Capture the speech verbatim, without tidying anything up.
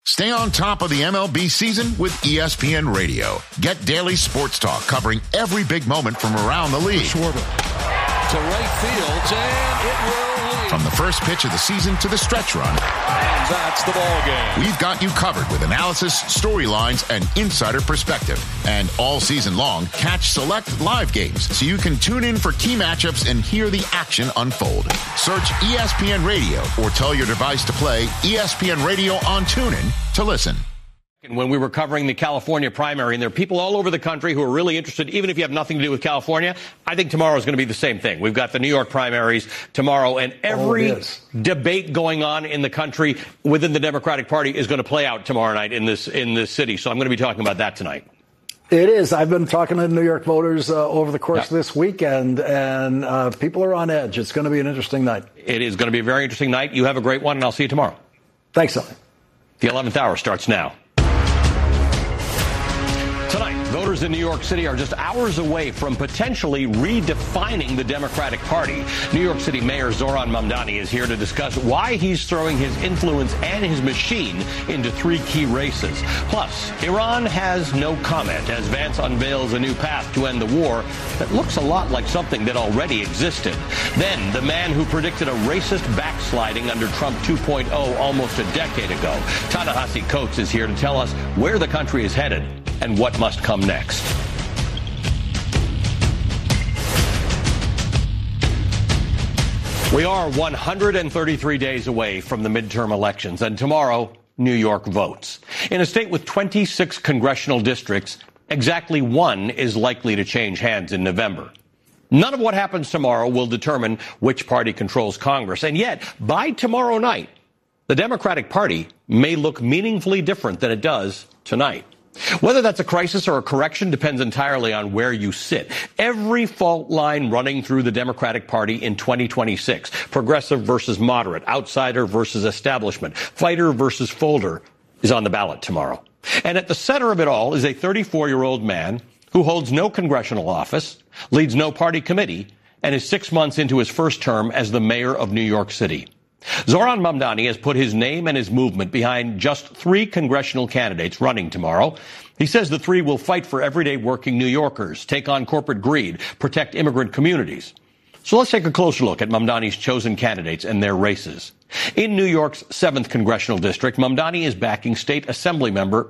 Stay on top of the M L B season with E S P N Radio. Get daily sports talk covering every big moment from around the league. Schwarber to right field, and it will lead. From the first pitch of the season to the stretch run. And that's the ball game. We've got you covered with analysis, storylines, and insider perspective. And all season long, catch select live games so you can tune in for key matchups and hear the action unfold. Search E S P N Radio or tell your device to play E S P N Radio on TuneIn to listen. When we were covering the California primary, and there are people all over the country who are really interested, even if you have nothing to do with California, I think tomorrow is going to be the same thing. We've got the New York primaries tomorrow, and every oh, debate going on in the country within the Democratic Party is going to play out tomorrow night in this in this city. So I'm going to be talking about that tonight. It is. I've been talking to New York voters uh, over the course yeah. of this weekend, and uh, people are on edge. It's going to be an interesting night. It is going to be a very interesting night. You have a great one, and I'll see you tomorrow. Thanks, Sally. The eleventh hour starts now. Tonight, voters in New York City are just hours away from potentially redefining the Democratic Party. New York City Mayor Zohran Mamdani is here to discuss why he's throwing his influence and his machine into three key races. Plus, Iran has no comment as Vance unveils a new path to end the war that looks a lot like something that already existed. Then, the man who predicted a racist backsliding under Trump two point oh almost a decade ago, Ta-Nehisi Coates, is here to tell us where the country is headed and what must come next. We are one hundred thirty-three days away from the midterm elections, and tomorrow, New York votes. In a state with twenty-six congressional districts, exactly one is likely to change hands in November. None of what happens tomorrow will determine which party controls Congress, and yet, by tomorrow night, the Democratic Party may look meaningfully different than it does tonight. Whether that's a crisis or a correction depends entirely on where you sit. Every fault line running through the Democratic Party in twenty twenty-six, progressive versus moderate, outsider versus establishment, fighter versus folder, is on the ballot tomorrow. And at the center of it all is a thirty-four-year-old man who holds no congressional office, leads no party committee, and is six months into his first term as the mayor of New York City. Zohran Mamdani has put his name and his movement behind just three congressional candidates running tomorrow. He says the three will fight for everyday working New Yorkers, take on corporate greed, protect immigrant communities. So let's take a closer look at Mamdani's chosen candidates and their races. In New York's seventh congressional district, Mamdani is backing State Assembly member